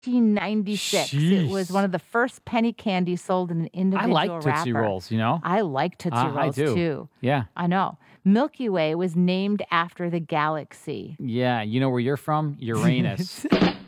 1896. It was Jeez. one of the first penny candies sold in an I individual like wrapper. Tootsie Rolls, you know? I like Tootsie Rolls, I do. too. Yeah. I know. Milky Way was named after the galaxy. Yeah. You know where you're from? Uranus.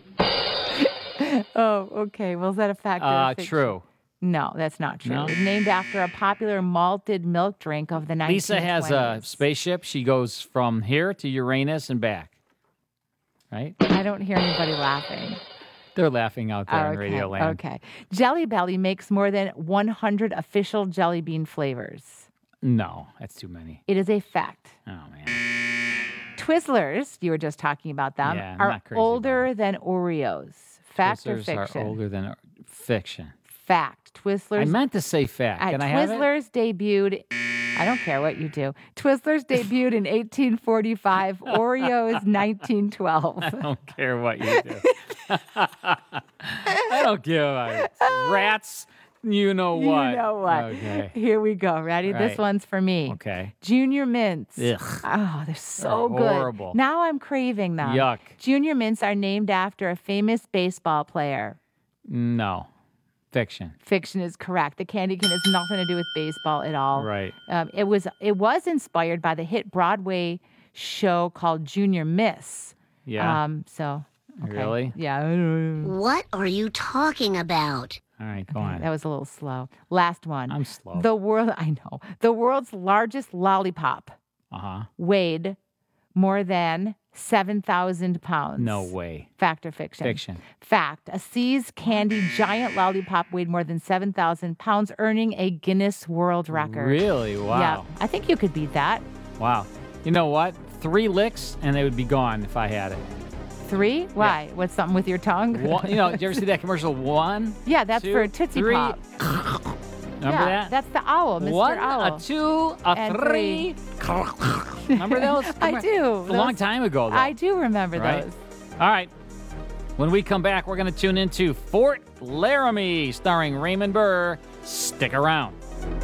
Oh, okay. Well, is that a fact or a fiction? True. No, that's not true. No? It was named after a popular malted milk drink of the 1920s. Lisa has a spaceship. She goes from here to Uranus and back. Right? I don't hear anybody laughing. They're laughing out there in Okay, Radio Land. okay. Jelly Belly makes more than 100 official jelly bean flavors. No, that's too many. It is a fact. Oh, man. Twizzlers, you were just talking about them, Yeah, I'm are not crazy about older than Oreos. Fact or Twizzlers fiction? are older than fiction. Fact. Twizzlers. I meant to say fact. Can I have it? Twizzlers debuted. I don't care what you do. Twizzlers debuted in 1845. Oreos 1912. I don't care what you do. I don't give a rats. You know what? You know what? Okay. Here we go. Ready? This Right. one's for me. Okay. Junior Mints. Ugh. Oh, they're so They're good. horrible. Now I'm craving them. Yuck. Junior Mints are named after a famous baseball player. No. Fiction. Fiction is correct. The candy cane has nothing to do with baseball at all. Right. It was inspired by the hit Broadway show called Junior Miss. Yeah. Okay. Really? Yeah. What are you talking about? All right, go on. That was a little slow. Last one. I'm slow. The world's largest lollipop Uh-huh. weighed more than 7,000 pounds. No way. Fact or fiction? Fiction. Fact. A See's candy giant lollipop weighed more than 7,000 pounds, earning a Guinness World Record. Really? Wow. Yeah. I think you could beat that. Wow. You know what? 3 licks and they would be gone if I had it. 3? Why? What's something with your tongue? One, you know, did you ever see that commercial? 1? Yeah, that's 2, for Tootsie 3. Pop. Remember Yeah, that? That's the owl, Mr. 1, Owl. a 2, a And 3. Remember those? I do. It's a long time ago, though. I do remember Right? those. All right. When we come back, we're going to tune into Fort Laramie, starring Raymond Burr. Stick around.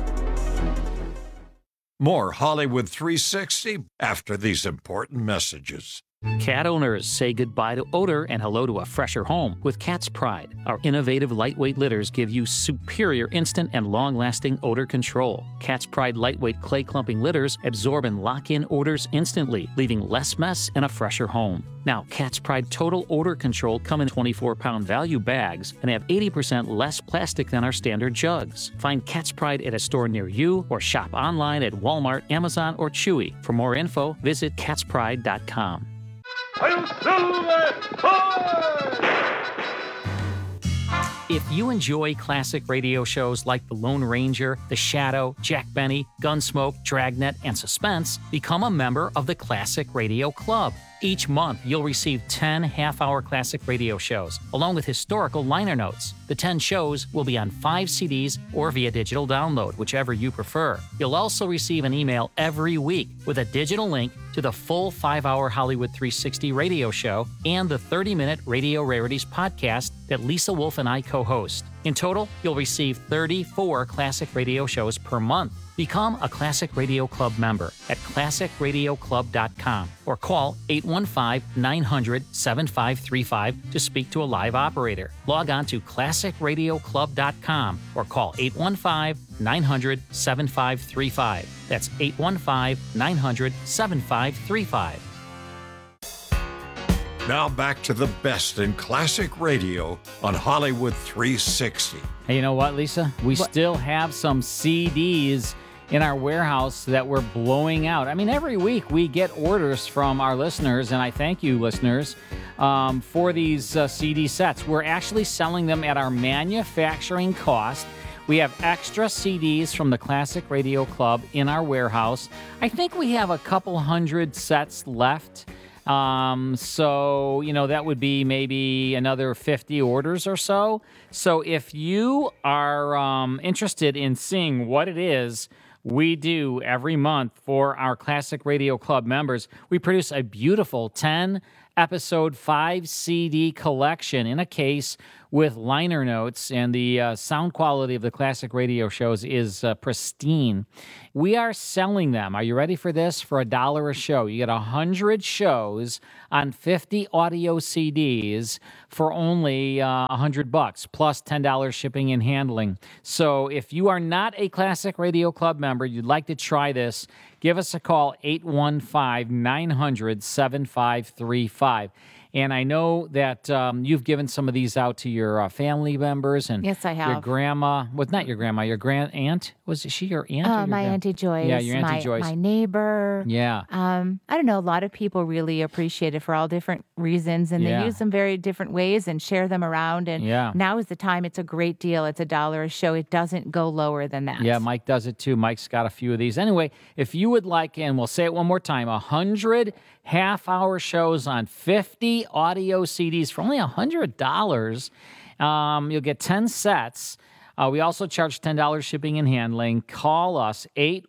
More Hollywood 360 after these important messages. Cat owners say goodbye to odor and hello to a fresher home with Cat's Pride. Our innovative lightweight litters give you superior instant and long-lasting odor control. Cat's Pride lightweight clay clumping litters absorb and lock in odors instantly, leaving less mess and a fresher home. Now, Cat's Pride Total Odor Control come in 24-pound value bags and have 80% less plastic than our standard jugs. Find Cat's Pride at a store near you or shop online at Walmart, Amazon, or Chewy. For more info, visit catspride.com. If you enjoy classic radio shows like The Lone Ranger, The Shadow, Jack Benny, Gunsmoke, Dragnet, and Suspense, become a member of the Classic Radio Club. Each month, you'll receive 10 half-hour classic radio shows, along with historical liner notes. The 10 shows will be on 5 CDs or via digital download, whichever you prefer. You'll also receive an email every week with a digital link to the full 5-hour Hollywood 360 radio show and the 30-minute Radio Rarities podcast that Lisa Wolf and I co-host. In total, you'll receive 34 classic radio shows per month. Become a Classic Radio Club member at classicradioclub.com or call 815-900-7535 to speak to a live operator. Log on to classicradioclub.com or call 815-900-7535. That's 815-900-7535. Now back to the best in classic radio on Hollywood 360. Hey, you know what, Lisa? We still have some CDs in our warehouse that we're blowing out. I mean, every week we get orders from our listeners, and I thank you, listeners, for these CD sets. We're actually selling them at our manufacturing cost. We have extra CDs from the Classic Radio Club in our warehouse. I think we have a couple hundred sets left. So, you know, that would be maybe another 50 orders or so. So if you are interested in seeing what it is we do every month for our Classic Radio Club members, we produce a beautiful 10-episode 5 CD collection in a case with liner notes, and the sound quality of the classic radio shows is pristine. We are selling them. Are you ready for this? For $1 a show. You get 100 shows on 50 audio CDs for only $100 plus $10 shipping and handling. So if you are not a Classic Radio Club member, you'd like to try this, give us a call, 815-900-7535. And I know that you've given some of these out to your family members. And yes, I have. Your grandma, well, not your grandma, your grand aunt. Was she your aunt? Or your my Auntie Joyce. Yeah, your Auntie Joyce. My neighbor. Yeah. I don't know. A lot of people really appreciate it for all different reasons, and they use them very different ways and share them around. And now is the time. It's a great deal. It's $1 a show. It doesn't go lower than that. Yeah, Mike does it too. Mike's got a few of these. Anyway, if you would like, and we'll say it one more time, 100 half-hour shows on 50 audio CDs for only $100. You'll get 10 sets. We also charge $10 shipping and handling. Call us,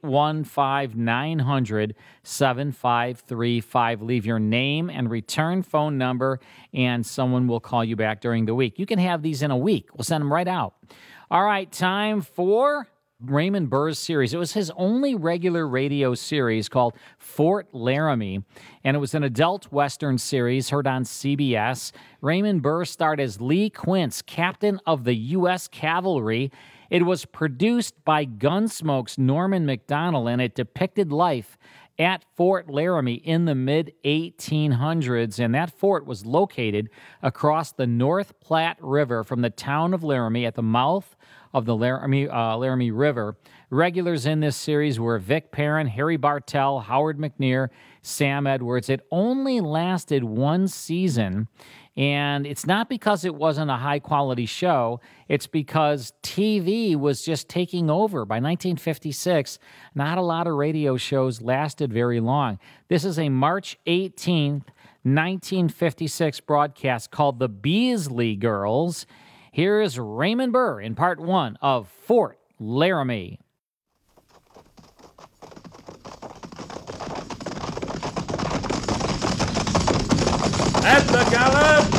815-900-7535. Leave your name and return phone number, and someone will call you back during the week. You can have these in a week. We'll send them right out. All right, time for Raymond Burr's series. It was his only regular radio series called Fort Laramie, and it was an adult Western series heard on CBS. Raymond Burr starred as Lee Quince, captain of the U.S. Cavalry. It was produced by Gunsmoke's Norman MacDonald, and it depicted life at Fort Laramie in the mid-1800s, and that fort was located across the North Platte River from the town of Laramie at the mouth of the Laramie River. Regulars in this series were Vic Perrin, Harry Bartell, Howard McNear, Sam Edwards. It only lasted one season, and it's not because it wasn't a high-quality show. It's because TV was just taking over. By 1956, not a lot of radio shows lasted very long. This is a March 18th, 1956 broadcast called The Beasley Girls. Here is Raymond Burr in part one of Fort Laramie. At the gallop!